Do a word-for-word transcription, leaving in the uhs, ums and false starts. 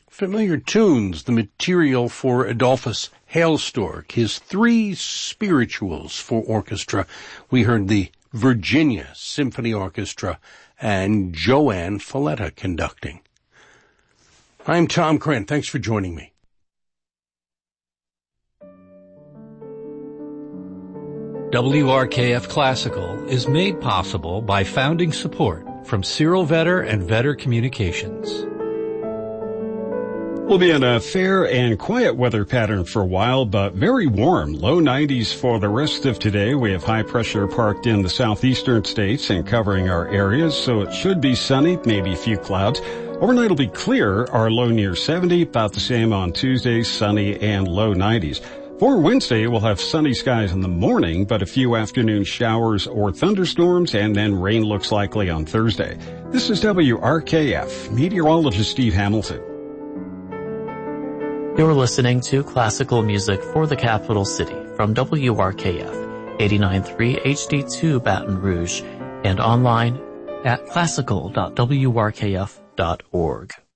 Familiar tunes, the material for Adolphus Hailstork, his three spirituals for orchestra. We heard the Virginia Symphony Orchestra and Joanne Falletta conducting. I'm Tom Krent. Thanks for joining me. W R K F Classical is made possible by founding support from Cyril Vetter and Vetter Communications. We'll be in a fair and quiet weather pattern for a while, but very warm. Low nineties for the rest of today. We have high pressure parked in the southeastern states and covering our areas, so it should be sunny, maybe a few clouds. Overnight will be clear, our low near seventy, about the same on Tuesday, sunny and low nineties. For Wednesday, we'll have sunny skies in the morning, but a few afternoon showers or thunderstorms, and then rain looks likely on Thursday. This is W R K F, meteorologist Steve Hamilton. You're listening to classical music for the capital city from W R K F, eighty-nine point three H D two Baton Rouge, and online at classical dot w r k f dot org.